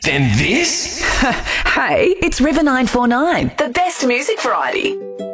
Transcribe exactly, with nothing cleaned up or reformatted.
Then this? Hey, it's River nine four nine, the best music variety.